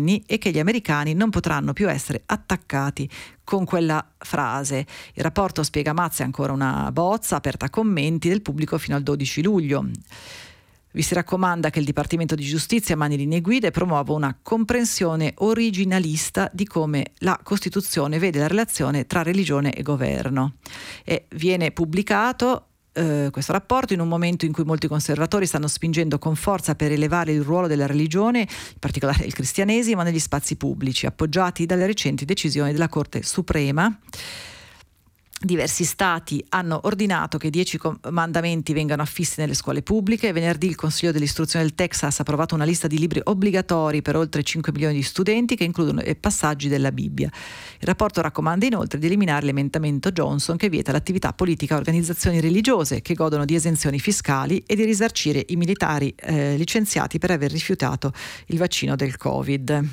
decenni e che gli americani non potranno più essere attaccati con quella frase. Il rapporto, spiega Mazzi, è ancora una bozza aperta a commenti del pubblico fino al 12 luglio. Vi si raccomanda che il Dipartimento di Giustizia mani linee guida e promuova una comprensione originalista di come la Costituzione vede la relazione tra religione e governo. E viene pubblicato questo rapporto in un momento in cui molti conservatori stanno spingendo con forza per elevare il ruolo della religione, in particolare il cristianesimo, negli spazi pubblici, appoggiati dalle recenti decisioni della Corte Suprema. Diversi stati hanno ordinato che 10 comandamenti vengano affissi nelle scuole pubbliche. Venerdì il Consiglio dell'Istruzione del Texas ha approvato una lista di libri obbligatori per oltre 5 milioni di studenti che includono passaggi della Bibbia. Il rapporto raccomanda inoltre di eliminare l'emendamento Johnson che vieta l'attività politica a organizzazioni religiose che godono di esenzioni fiscali e di risarcire i militari licenziati per aver rifiutato il vaccino del Covid.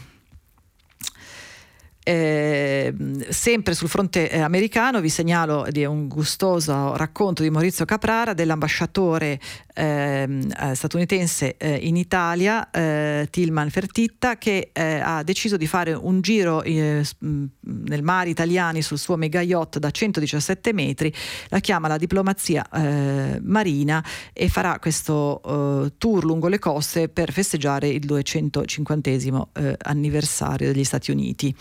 Sempre sul fronte americano vi segnalo di un gustoso racconto di Maurizio Caprara, dell'ambasciatore statunitense in Italia, Tilman Fertitta, che ha deciso di fare un giro nel mare italiani sul suo mega yacht da 117 metri, la chiama la diplomazia marina, e farà questo tour lungo le coste per festeggiare il 250° anniversario degli Stati Uniti.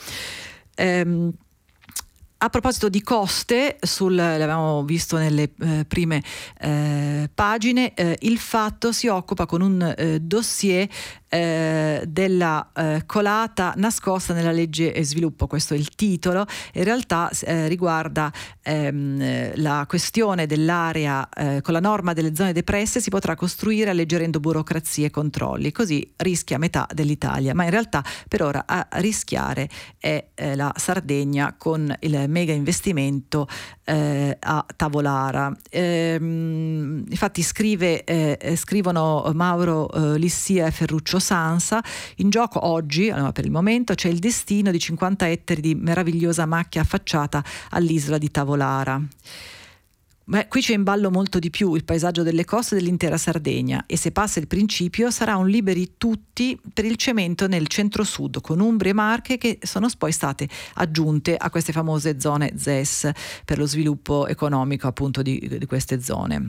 A proposito di coste, l'abbiamo visto nelle prime pagine, il Fatto si occupa con un dossier della colata nascosta nella legge sviluppo. Questo è il titolo. In realtà riguarda la questione dell'area. Con la norma delle zone depresse si potrà costruire alleggerendo burocrazie e controlli, così rischia metà dell'Italia, ma in realtà per ora a rischiare è la Sardegna con il mega investimento a Tavolara. Infatti scrivono Mauro Lissia e Ferruccio Sansa: in gioco oggi, per il momento, c'è il destino di 50 ettari di meravigliosa macchia affacciata all'isola di Tavolara. Ma qui c'è in ballo molto di più: il paesaggio delle coste dell'intera Sardegna, e se passa il principio sarà un liberi tutti per il cemento nel centro-sud, con Umbria e Marche che sono poi state aggiunte a queste famose zone ZES per lo sviluppo economico appunto di queste zone.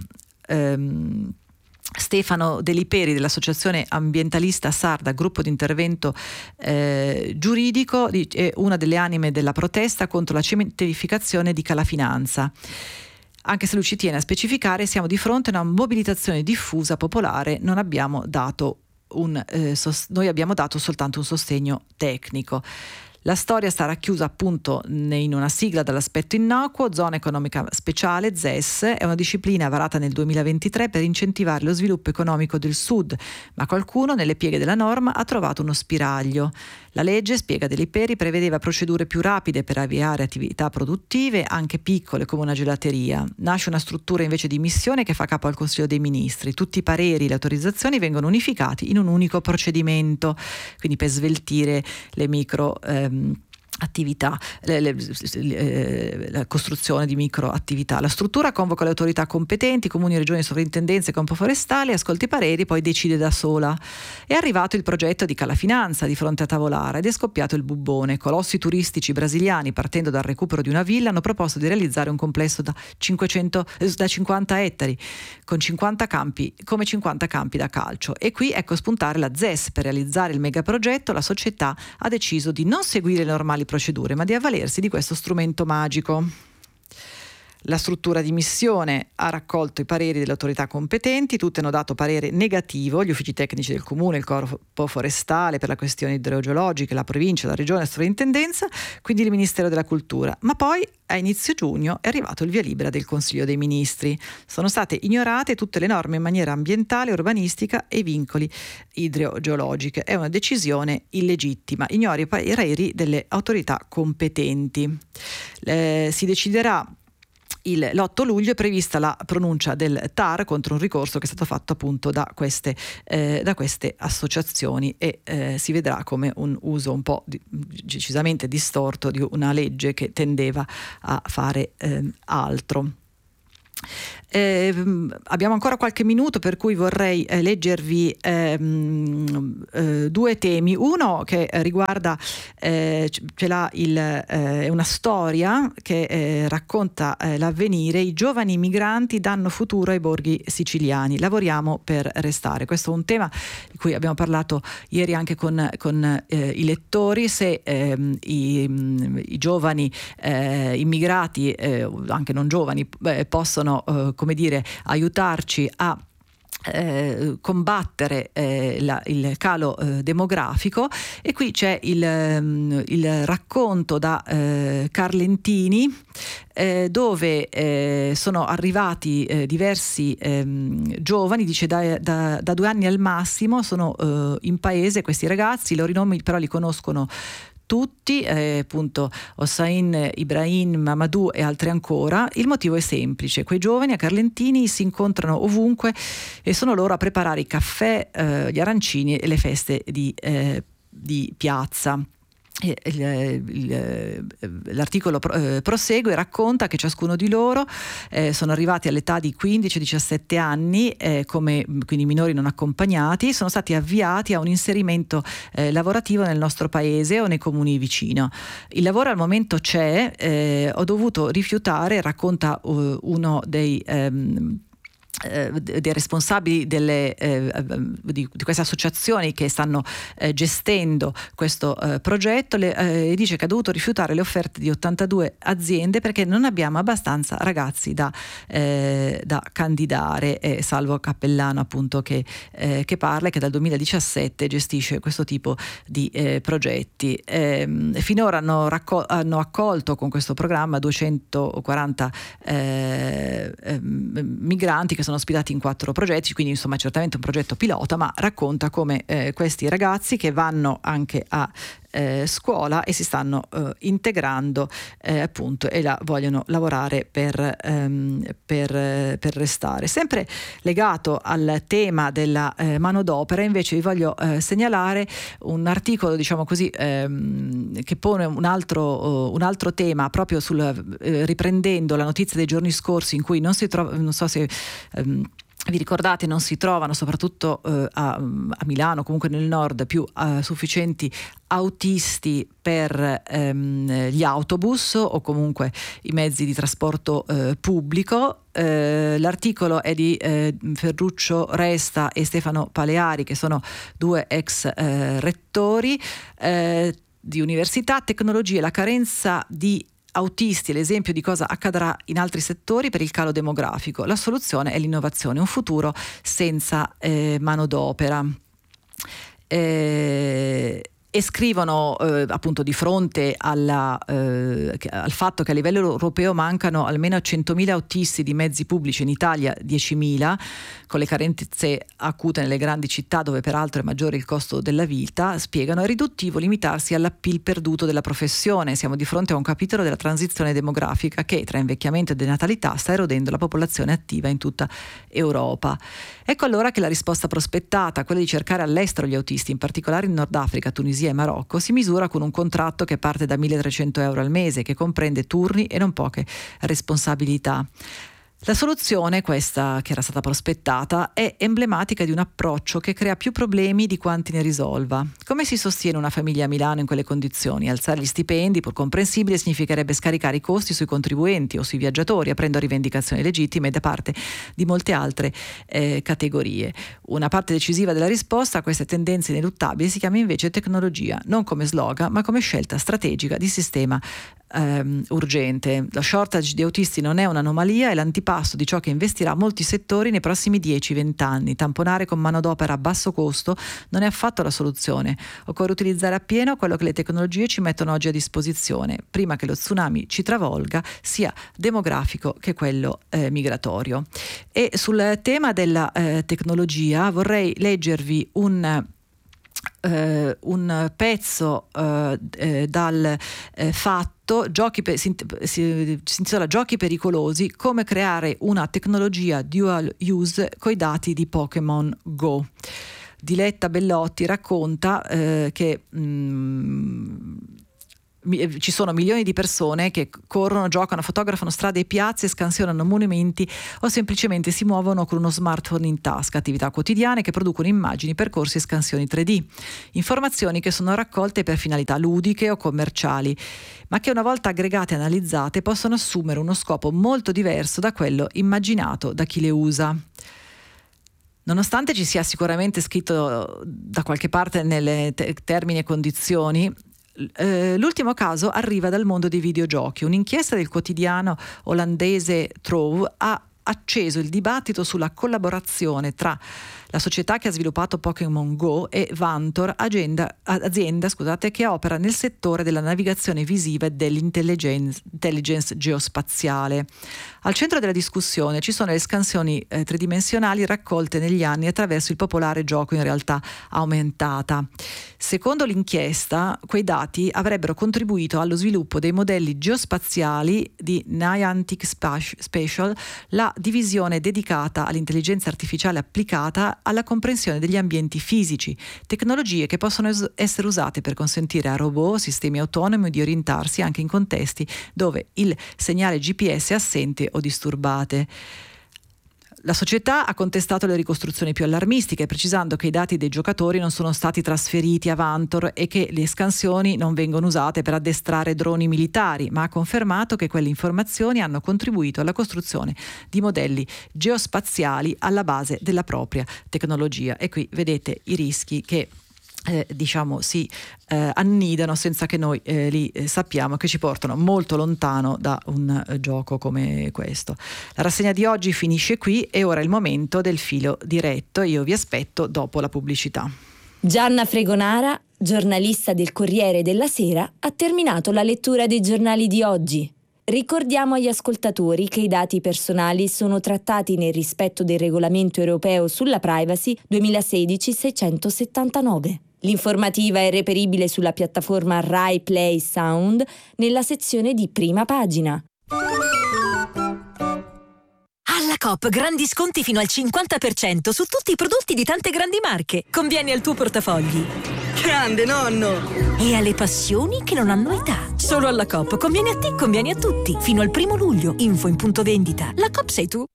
Stefano De Liperi dell'Associazione Ambientalista Sarda, gruppo di intervento giuridico, è una delle anime della protesta contro la cementificazione di Calafinanza. Anche se lui ci tiene a specificare, siamo di fronte a una mobilitazione diffusa popolare, noi abbiamo dato soltanto un sostegno tecnico. La storia sta racchiusa appunto in una sigla dall'aspetto innocuo. Zona economica speciale, ZES, è una disciplina varata nel 2023 per incentivare lo sviluppo economico del Sud, ma qualcuno nelle pieghe della norma ha trovato uno spiraglio. La legge, spiega De Liperi, prevedeva procedure più rapide per avviare attività produttive, anche piccole come una gelateria. Nasce una struttura invece di missione che fa capo al Consiglio dei Ministri. Tutti i pareri e le autorizzazioni vengono unificati in un unico procedimento, quindi per sveltire le micro attività, la costruzione di micro attività. La struttura convoca le autorità competenti, comuni, regioni, sovrintendenze, campo forestale, ascolta i pareri, poi decide da sola. È arrivato il progetto di Calafinanza di fronte a Tavolara ed è scoppiato il bubbone. Colossi turistici brasiliani, partendo dal recupero di una villa, hanno proposto di realizzare un complesso da 50 ettari con 50 campi da calcio, e qui ecco spuntare la ZES. Per realizzare il megaprogetto la società ha deciso di non seguire le normali procedure, ma di avvalersi di questo strumento magico. La struttura di missione ha raccolto i pareri delle autorità competenti, tutte hanno dato parere negativo: gli uffici tecnici del comune, il corpo forestale per la questione idrogeologiche, la provincia, la regione, la sovrintendenza, quindi il Ministero della Cultura. Ma poi a inizio giugno è arrivato il via libera del Consiglio dei Ministri. Sono state ignorate tutte le norme in maniera ambientale, urbanistica e i vincoli idrogeologiche. È una decisione illegittima, ignora i pareri delle autorità competenti. Si deciderà l'8 luglio, è prevista la pronuncia del TAR contro un ricorso che è stato fatto appunto da queste associazioni, e si vedrà come un uso un po' decisamente distorto di una legge che tendeva a fare altro. Abbiamo ancora qualche minuto, per cui vorrei leggervi due temi. Uno che riguarda è una storia che racconta l'avvenire. I giovani migranti danno futuro ai borghi siciliani, lavoriamo per restare. Questo è un tema di cui abbiamo parlato ieri anche con i lettori. Se i giovani immigrati, anche non giovani, possono come dire aiutarci a combattere il calo demografico, e qui c'è il racconto da Carlentini, dove sono arrivati diversi giovani, dice da 2 anni al massimo, sono in paese questi ragazzi, i loro nomi però li conoscono tutti, appunto Hossain, Ibrahim, Mamadou e altri ancora. Il motivo è semplice: quei giovani a Carlentini si incontrano ovunque e sono loro a preparare i caffè, gli arancini e le feste di piazza. L'articolo prosegue e racconta che ciascuno di loro sono arrivati all'età di 15-17 anni, quindi minori non accompagnati, sono stati avviati a un inserimento lavorativo nel nostro paese o nei comuni vicino. Il lavoro al momento c'è, ho dovuto rifiutare, racconta uno dei responsabili di queste associazioni che stanno gestendo questo progetto, e dice che ha dovuto rifiutare le offerte di 82 aziende perché non abbiamo abbastanza ragazzi da candidare. Salvo Cappellano, appunto, che parla e che dal 2017 gestisce questo tipo di progetti. Finora hanno accolto con questo programma 240 migranti che sono ospitati in 4 progetti, quindi insomma certamente un progetto pilota, ma racconta come questi ragazzi, che vanno anche a scuola e si stanno integrando appunto, e vogliono lavorare per restare. Sempre legato al tema della manodopera, invece vi voglio segnalare un articolo, diciamo così, che pone un altro tema proprio riprendendo la notizia dei giorni scorsi in cui non so se vi ricordate, non si trovano, soprattutto a Milano, comunque nel nord, più sufficienti autisti per gli autobus o comunque i mezzi di trasporto pubblico. L'articolo è di Ferruccio Resta e Stefano Paleari, che sono 2 ex rettori di università. Tecnologie, la carenza di autisti, l'esempio di cosa accadrà in altri settori per il calo demografico. La soluzione è l'innovazione, un futuro senza manodopera. E scrivono appunto di fronte al fatto che a livello europeo mancano almeno 100.000 autisti di mezzi pubblici, in Italia 10.000, con le carenze acute nelle grandi città dove peraltro è maggiore il costo della vita. Spiegano: è riduttivo limitarsi all'appeal perduto della professione, siamo di fronte a un capitolo della transizione demografica che, tra invecchiamento e denatalità, sta erodendo la popolazione attiva in tutta Europa. Ecco allora che la risposta prospettata, quella di cercare all'estero gli autisti, in particolare in Nord Africa, Tunisia e Marocco, si misura con un contratto che parte da 1.300 euro al mese, che comprende turni e non poche responsabilità. La soluzione, questa che era stata prospettata, è emblematica di un approccio che crea più problemi di quanti ne risolva. Come si sostiene una famiglia a Milano in quelle condizioni? Alzare gli stipendi, pur comprensibile, significherebbe scaricare i costi sui contribuenti o sui viaggiatori, aprendo a rivendicazioni legittime da parte di molte altre categorie. Una parte decisiva della risposta a queste tendenze ineluttabili si chiama invece tecnologia, non come slogan, ma come scelta strategica di sistema urgente. La shortage di autisti non è un'anomalia, è l'antipasto di ciò che investirà molti settori nei prossimi 10-20 anni. Tamponare con manodopera a basso costo non è affatto la soluzione. Occorre utilizzare appieno quello che le tecnologie ci mettono oggi a disposizione, prima che lo tsunami ci travolga, sia demografico che quello migratorio. E sul tema della tecnologia vorrei leggervi un pezzo dal Fatto. Si intitola Giochi pericolosi, come creare una tecnologia dual use coi dati di Pokémon Go. Diletta Bellotti racconta che ci sono milioni di persone che corrono, giocano, fotografano strade e piazze, scansionano monumenti o semplicemente si muovono con uno smartphone in tasca, attività quotidiane che producono immagini, percorsi e scansioni 3D, informazioni che sono raccolte per finalità ludiche o commerciali, ma che una volta aggregate e analizzate possono assumere uno scopo molto diverso da quello immaginato da chi le usa. Nonostante ci sia sicuramente scritto da qualche parte nelle termini e condizioni, l'ultimo caso arriva dal mondo dei videogiochi. Un'inchiesta del quotidiano olandese Trove ha acceso il dibattito sulla collaborazione tra la società che ha sviluppato Pokémon Go e Vantor, azienda che opera nel settore della navigazione visiva e dell'intelligence geospaziale. Al centro della discussione ci sono le scansioni tridimensionali raccolte negli anni attraverso il popolare gioco in realtà aumentata. Secondo l'inchiesta, quei dati avrebbero contribuito allo sviluppo dei modelli geospaziali di Niantic Spatial, la divisione dedicata all'intelligenza artificiale applicata alla comprensione degli ambienti fisici, tecnologie che possono essere usate per consentire a robot, sistemi autonomi di orientarsi anche in contesti dove il segnale GPS è assente o disturbate. La società ha contestato le ricostruzioni più allarmistiche, precisando che i dati dei giocatori non sono stati trasferiti a Vantor e che le scansioni non vengono usate per addestrare droni militari, ma ha confermato che quelle informazioni hanno contribuito alla costruzione di modelli geospaziali alla base della propria tecnologia. E qui vedete i rischi che si annidano senza che noi li sappiamo, che ci portano molto lontano da un gioco come questo. La rassegna di oggi finisce qui e ora è il momento del filo diretto. Io vi aspetto dopo la pubblicità. Gianna Fregonara, giornalista del Corriere della Sera, ha terminato la lettura dei giornali di oggi. Ricordiamo agli ascoltatori che i dati personali sono trattati nel rispetto del regolamento europeo sulla privacy 2016-679. L'informativa è reperibile sulla piattaforma Rai Play Sound nella sezione di prima pagina. Alla Coop grandi sconti fino al 50% su tutti i prodotti di tante grandi marche. Convieni al tuo portafogli. Grande nonno! E alle passioni che non hanno età. Solo alla Coop conviene a te, conviene a tutti. Fino al 1 luglio. Info in punto vendita. La Coop sei tu.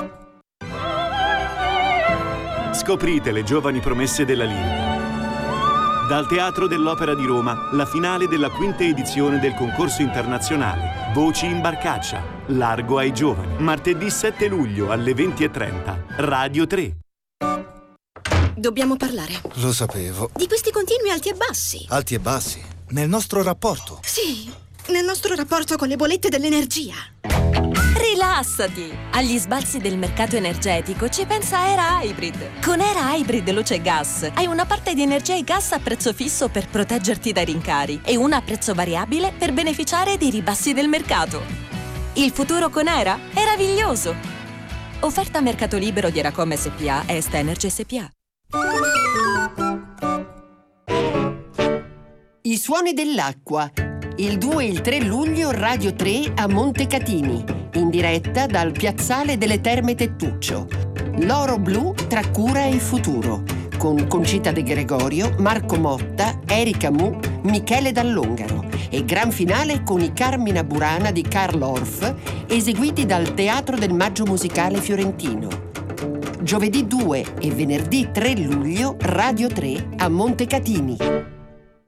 Scoprite le giovani promesse della lirica. Dal Teatro dell'Opera di Roma, la finale della 5ª edizione del concorso internazionale Voci in Barcaccia, Largo ai giovani. Martedì 7 luglio alle 20:30, Radio 3. Dobbiamo parlare. Lo sapevo. Di questi continui alti e bassi. Alti e bassi? Nel nostro rapporto? Sì, nel nostro rapporto con le bollette dell'energia. Rilassati! Agli sbalzi del mercato energetico ci pensa Era Hybrid. Con Era Hybrid Luce Gas hai una parte di energia e gas a prezzo fisso per proteggerti dai rincari e una a prezzo variabile per beneficiare dei ribassi del mercato. Il futuro con Era è meraviglioso! Offerta a mercato libero di Eracom SPA e Est Energy SPA. I suoni dell'acqua. Il 2 e il 3 luglio Radio 3 a Montecatini, in diretta dal Piazzale delle Terme Tettuccio. L'oro blu tra cura e futuro, con Concita De Gregorio, Marco Motta, Erika Mu, Michele Dall'Ongaro e gran finale con i Carmina Burana di Karl Orff, eseguiti dal Teatro del Maggio Musicale Fiorentino. Giovedì 2 e venerdì 3 luglio Radio 3 a Montecatini.